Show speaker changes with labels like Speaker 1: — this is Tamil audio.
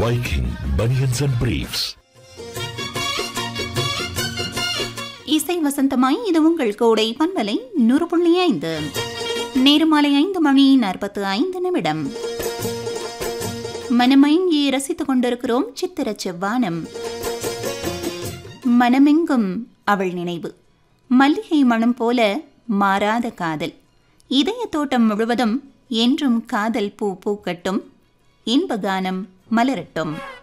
Speaker 1: Viking Bunions and Briefs.
Speaker 2: இசை வசந்தமாய் இது உங்கள் கோடை பண்பலை 100.5. நேரமாலை 5:45. மனமயங்கி ரசித்துக் கொண்டிருக்கிறோம் சித்திர செவ்வானம். மனமெங்கும் அவள் நினைவு, மல்லிகை மனம் போல மாறாத காதல், இதய தோட்டம் முழுவதும் என்றும் காதல் பூ பூக்கட்டும், இன்பகானம் மலரட்டும்.